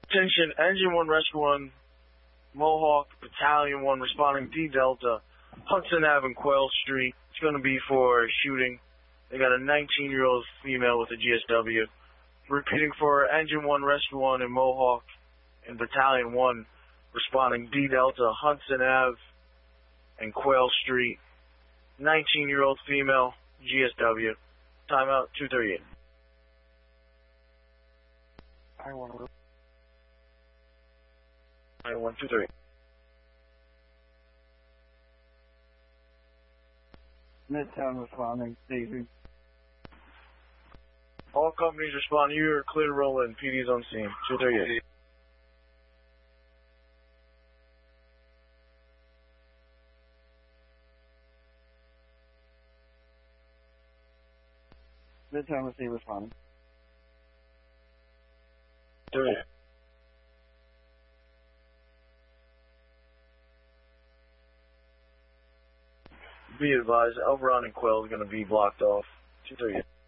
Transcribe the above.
Attention, Engine 1, Rescue 1, Mohawk, Battalion 1 responding D Delta, Hudson Ave and Quail Street. It's going to be for shooting. They got a 19-year-old female with a GSW. Repeating for Engine 1, Rescue 1, and Mohawk, and Battalion 1 responding D Delta, Hudson Ave and Quail Street. 19-year-old female, GSW. Timeout 238. I-1, 238. Midtown responding, Daisy. All companies respond. You are clear to roll in. PD's on scene. 238. Midtown receive responding. 238. Be advised, Elveron and Quail is going to be blocked off. 238.